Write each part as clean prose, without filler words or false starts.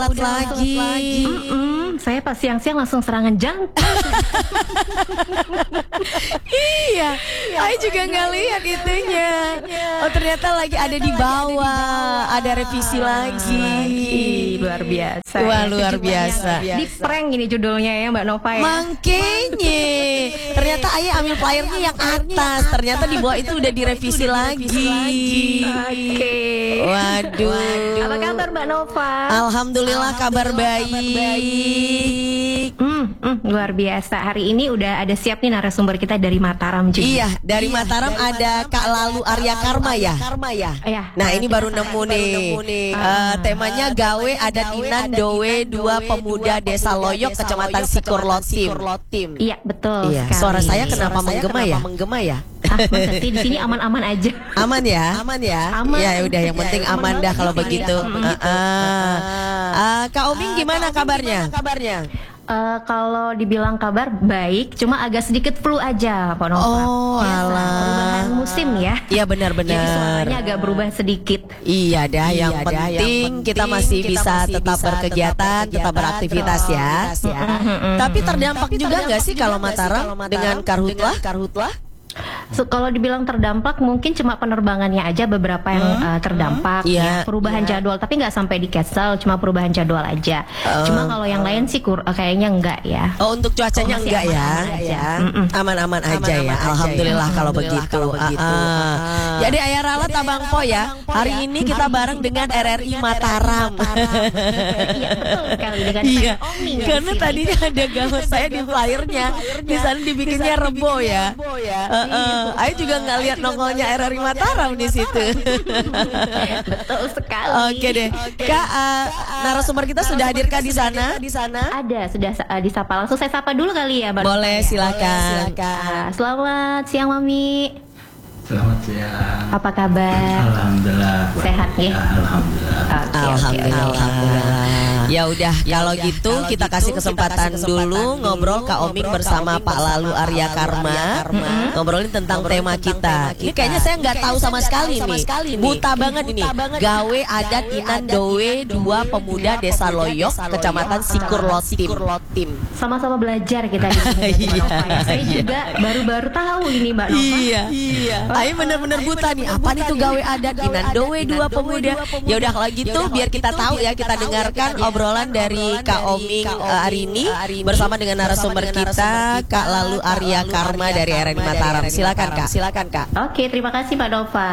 lagi. Saya pas siang-siang langsung serangan jantung. Iya, saya juga nggak lihat itunya. Oh ternyata lagi ada di bawah, ada revisi lagi. Luar biasa. Wah luar biasa. Di prank ini judulnya ya Mbak Nova ya. Makanya, ternyata ayah ambil playernya yang atas. Ternyata di bawah itu udah direvisi lagi. Oke. Waduh. Apa kabar Mbak Nova? Alhamdulillah kabar baik. Luar biasa. Hari ini udah ada siap nih narasumber kita dari Mataram juga. Iya, dari Mataram ada Kak Lalu Arya Karma ya. Iya. Nah ini baru nemu nih. Temanya gawe adat Inan Dowe dua pemuda Desa Loyok Kecamatan Sikur Lotim. Iya betul. Iya. Sekali. Suara saya kenapa menggema ya? Masa sih di sini aman-aman aja. Aman ya? Aman. Ya udah yang penting aman dah kalau begitu. Kak Oming gimana kabarnya? Kalau dibilang kabar baik, cuma agak sedikit flu aja, Pak Nova. Oh, alah. Perubahan musim ya. Iya benar-benar. Jadi suaranya agak berubah sedikit. Iya dah, yang penting kita masih bisa tetap berkegiatan, tetap beraktivitas ya. Tapi terdampak juga nggak sih kalau Mataram dengan karhutlah? Kalau dibilang terdampak mungkin cuma penerbangannya aja beberapa yang terdampak ya, perubahan jadwal, tapi nggak sampai di cancel, cuma perubahan jadwal aja. Cuma kalau yang lain sih kayaknya enggak ya. Oh untuk cuacanya enggak ya? Aman-aman aja ya. Alhamdulillah kalau begitu. Jadi Ayah Ralat Abang Po ya. Hari ini kita bareng dengan RRI Mataram. Iya betul sekali dengan Iya. Oming. Karena tadinya ada gambar saya di flyernya, di sana dibikinnya Rebo ya. Ayo juga nggak lihat nongolnya RRI Mataram di situ. Betul sekali. Oke deh, Kak, narasumber kita sudah hadirkah di sana? Ada, sudah disapa. Langsung saya sapa dulu kali ya, Mbak. Boleh, silakan. Selamat siang, Mami. Selamat siang. Apa kabar? Alhamdulillah. Sehat ya? Alhamdulillah. Alhamdulillah. Ya udah, kalau gitu kita kasih kesempatan dulu ngobrol Kak Oming bersama Pak Lalu Arya Karma. Ngobrolin tentang tema kita. Ini kayaknya saya nggak tahu sama sekali nih. Buta banget ini. Gawe adat Inan Dowe dua pemuda Desa Loyok Kecamatan Sikur Lotim. Sama-sama belajar kita di sini. Mbak Nova, ya. Saya juga baru-baru tahu ini, Mbak Nova. Iya. Ayo bener-bener buta nih. Apa nih tuh gawe adat Inan Dowe dua pemuda? Ya udah kalau gitu biar kita tahu ya, kita dengarkan obrolan dari Kak Oming hari ini bersama dengan narasumber kita Kak Lalu Arya Karma dari RRI Mataram. Silakan Kak. Oke, terima kasih Mbak Nova.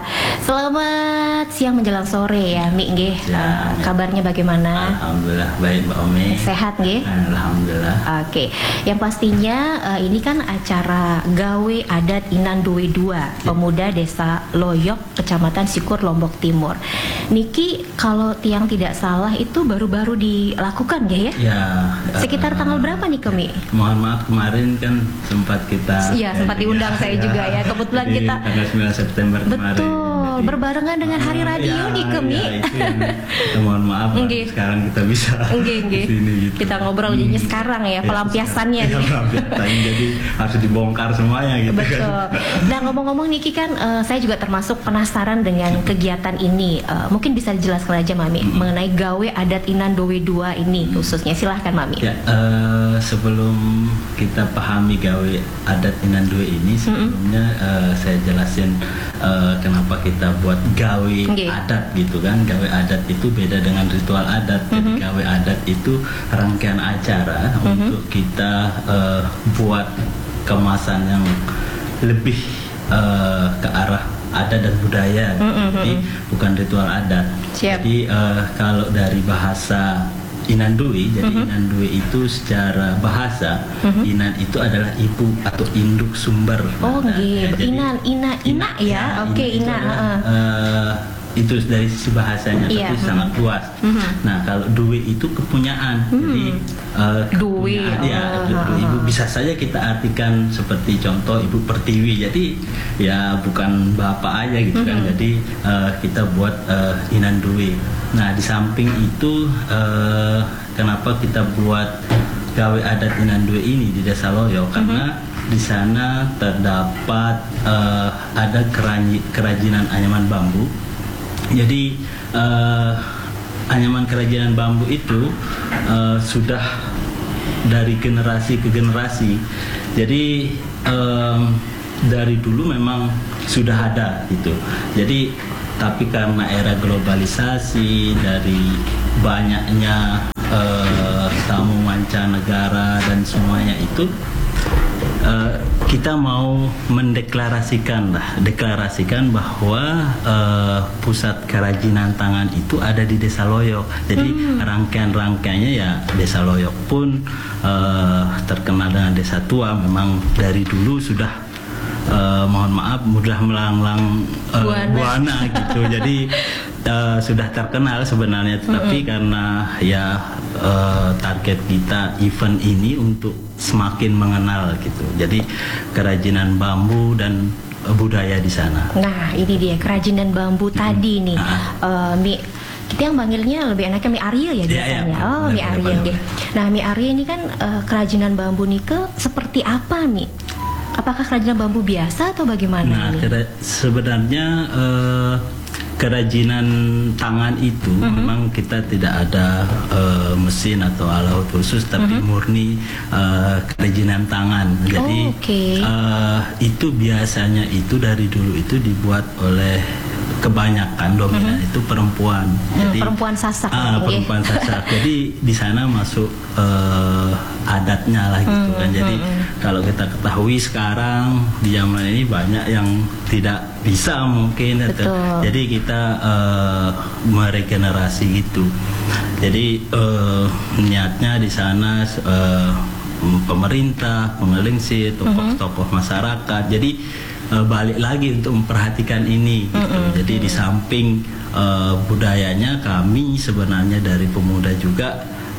Selamat siang menjelang sore ya, Mi nggih. Kabarnya bagaimana? Alhamdulillah baik Mbak Omi. Sehat nggih? Alhamdulillah. Oke, yang pastinya ini kan acara Gawe Adat Inan Dowe 2 pemuda Desa Loyok Kecamatan Sikur Lombok Timur. Niki kalau tiang tidak salah itu baru-baru dilakukan ya? Ya. Sekitar tanggal berapa nih Kemi? Mohon maaf kemarin kan sempat kita. Iya, sempat diundang saya juga ya. Kebetulan kita tanggal 9 September kemarin. Betul, berbarengan dengan Hari Radio nih Kemi. Ya, itu kita mohon maaf. Sekarang kita bisa. Sini, gitu. Kita ngobrol jadinya sekarang ya, pelampiasannya nih. Pelampiasannya jadi harus dibongkar semuanya gitu. Betul. Nah ngomong-ngomong Niki kan saya juga termasuk penasaran dengan kegiatan ini. Mungkin bisa dijelaskan aja Mami mengenai Gawe Adat Inan Dowe 2 ini khususnya. Silahkan Mami. Ya, sebelum kita pahami Gawe Adat Inan Dowe ini, sebelumnya saya jelasin kenapa kita buat gawe adat gitu kan. Gawe adat itu beda dengan ritual adat. Jadi gawe adat itu rangkaian acara untuk kita buat kemasan yang lebih ke arah adat dan budaya. Jadi bukan ritual adat. Jadi kalau dari bahasa Inan Dowe, jadi Inan Dowe itu secara bahasa Inan itu adalah ibu atau induk sumber. Oh gitu. Ina ya. Oke, Ina. Itu dari sisi bahasanya, tapi sangat luas. Nah kalau Dowe itu kepunyaan, jadi Dowe, ibu bisa saja kita artikan seperti contoh ibu pertiwi, jadi ya bukan bapak aja gitu kan. Jadi kita buat Inan Dowe. Nah di samping itu kenapa kita buat Gawe Adat Inan Dowe ini di Desa Loyok, karena di sana terdapat ada kerajinan anyaman bambu. Jadi anyaman kerajinan bambu itu sudah dari generasi ke generasi. Jadi dari dulu memang sudah ada gitu. Jadi tapi karena era globalisasi, dari banyaknya tamu mancanegara dan semuanya itu, kita mau deklarasikan bahwa pusat kerajinan tangan itu ada di Desa Loyok. Jadi rangkaian-rangkaiannya ya Desa Loyok pun terkenal dengan Desa Tua. Memang dari dulu sudah mohon maaf mudah melanglang buana gitu. Jadi sudah terkenal sebenarnya, tetapi karena ya target kita event ini untuk semakin mengenal gitu. Jadi kerajinan bambu dan budaya di sana. Nah, ini dia kerajinan bambu tadi nih. Mi, kita yang panggilnya lebih enaknya Mi Arya ya biasanya. Mi Arya deh. Nah, Mi Arya ini kan kerajinan bambu Nike seperti apa, Mi? Apakah kerajinan bambu biasa atau bagaimana? Nah, sebenarnya kerajinan tangan itu memang kita tidak ada mesin atau alat khusus, tapi murni kerajinan tangan. Jadi itu biasanya itu dari dulu itu dibuat oleh kebanyakan dominan itu perempuan. Jadi perempuan Sasak. Perempuan Sasak. Jadi di sana masuk adatnya lah gitu kan. Jadi kalau kita ketahui sekarang di zaman ini banyak yang tidak bisa mungkin. Jadi kita meregenerasi gitu. Jadi niatnya di sana pemerintah, pengelingsir, tokoh-tokoh masyarakat. Jadi balik lagi untuk memperhatikan ini gitu. Jadi di samping budayanya, kami sebenarnya dari pemuda juga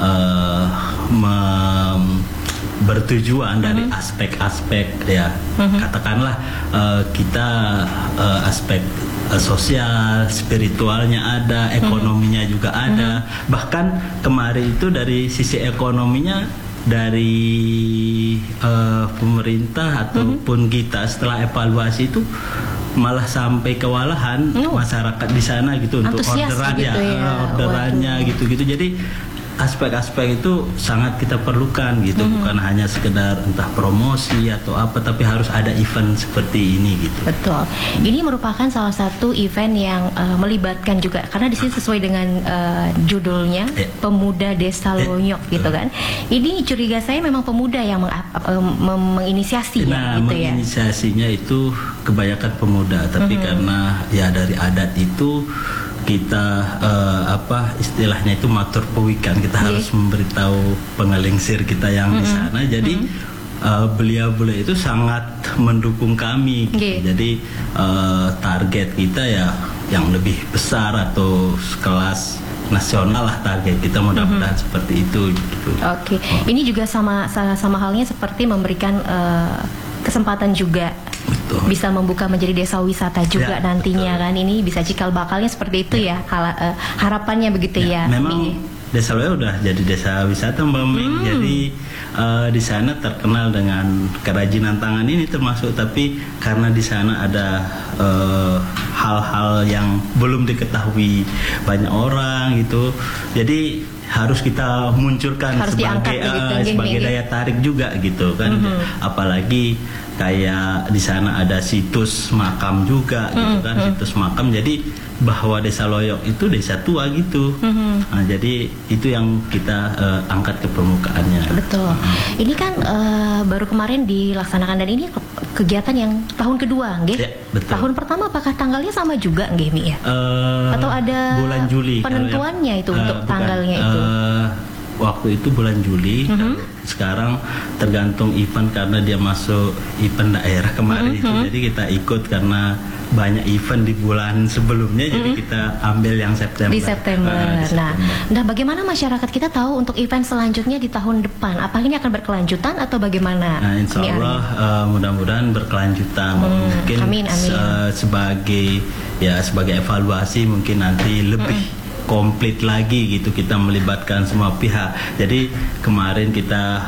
bertujuan dari aspek-aspek ya, katakanlah kita aspek sosial, spiritualnya ada, ekonominya juga ada. Bahkan kemarin itu dari sisi ekonominya, dari pemerintah ataupun kita setelah evaluasi itu malah sampai kewalahan masyarakat di sana gitu untuk orderannya gitu-gitu. Jadi aspek-aspek itu sangat kita perlukan gitu, bukan hanya sekedar entah promosi atau apa, tapi harus ada event seperti ini gitu. Betul. Ini merupakan salah satu event yang melibatkan juga, karena di sini sesuai dengan judulnya Pemuda Desa Loyok gitu kan. Ini curiga saya memang pemuda yang menginisiasi ya gitu ya. Menginisiasinya itu kebanyakan pemuda, tapi karena ya dari adat itu kita istilahnya itu matur pewikan, kita harus memberitahu pengelingsir kita yang di sana. Jadi beliau-beliau itu sangat mendukung kami gitu. Jadi target kita ya yang lebih besar atau kelas nasional lah target kita, mudah-mudahan seperti itu gitu. Ini juga sama halnya seperti memberikan kesempatan juga bisa membuka menjadi desa wisata juga nantinya kan. Ini bisa cikal bakalnya seperti itu ya, harapannya begitu ya. Memang Desa Loyok udah jadi desa wisata Mbak Ming. Jadi di sana terkenal dengan kerajinan tangan ini termasuk, tapi karena di sana ada hal-hal yang belum diketahui banyak orang gitu, jadi harus kita munculkan sebagai daya tarik juga gitu kan. Apalagi kayak di sana ada situs makam juga gitu kan, situs makam. Jadi bahwa Desa Loyok itu desa tua gitu. Nah, jadi itu yang kita angkat ke permukaannya. Betul. Ini kan baru kemarin dilaksanakan, dan ini kegiatan yang tahun kedua, nggih? Ya, betul. Tahun pertama apakah tanggalnya sama juga, nggih, Mi ya? Atau ada bulan Juli penentuannya itu untuk tanggalnya itu? Waktu itu bulan Juli. Sekarang tergantung event, karena dia masuk event daerah kemarin itu, jadi kita ikut karena banyak event di bulan sebelumnya, jadi kita ambil yang September. Di September. Nah, bagaimana masyarakat kita tahu untuk event selanjutnya di tahun depan? Apakah ini akan berkelanjutan atau bagaimana? Nah, insya Allah mudah-mudahan berkelanjutan. Mungkin amin. Sebagai evaluasi mungkin nanti lebih komplit lagi gitu, kita melibatkan semua pihak. Jadi kemarin kita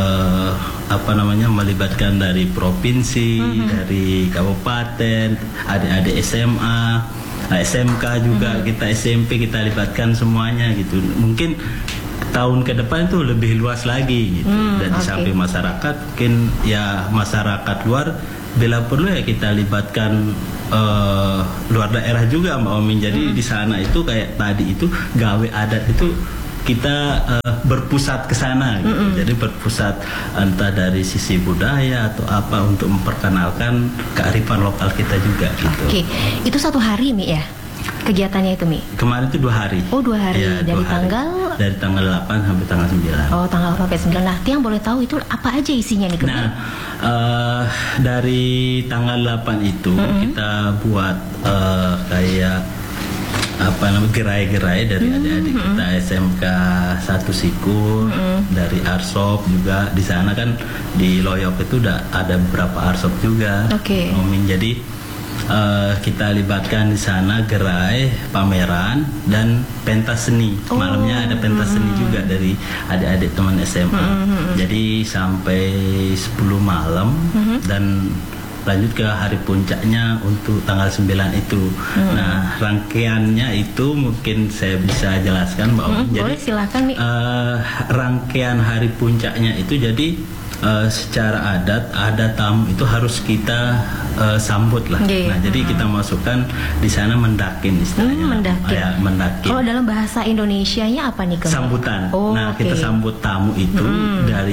melibatkan dari provinsi, dari kabupaten, adik-adik SMA, SMK juga, kita SMP kita libatkan semuanya gitu. Mungkin tahun ke depan itu lebih luas lagi gitu. Dan di samping masyarakat, mungkin ya masyarakat luar bila perlu ya kita libatkan luar daerah juga Mbak Omin. Jadi di sana itu kayak tadi itu gawe adat itu kita berpusat ke sana gitu. Jadi berpusat entah dari sisi budaya atau apa untuk memperkenalkan kearifan lokal kita juga gitu. Oke, itu 1 hari Mi ya? Kegiatannya itu Mi? Kemarin itu 2 hari. Oh 2 hari, ya, dari 2 hari. Dari tanggal 8 sampai tanggal 9. Oh tanggal 8 sampai 9. Nah Tiang boleh tahu itu apa aja isinya nih? Nah dari tanggal 8 itu kita buat kayak apa namanya gerai-gerai dari adik-adik kita SMK 1 Sikur, dari Arsop juga. Di sana kan di Loyok itu udah ada beberapa Arsop juga. Oke. Jadi kita libatkan di sana gerai, pameran dan pentas seni. Malamnya ada pentas seni juga dari adik-adik teman SMA. Jadi sampai 10 malam dan lanjut ke hari puncaknya untuk tanggal 9 itu. Nah, rangkaiannya itu mungkin saya bisa jelaskan Mbak Om. Jadi boleh silakan Mi. Rangkaian hari puncaknya itu jadi secara adat ada tamu itu harus kita sambut lah. Nah, jadi kita masukkan di sana mendakin istilahnya. Mendakin. Ya, mendakin. Kalau dalam bahasa Indonesianya apa nih? Sambutan. Nah, kita sambut tamu itu dari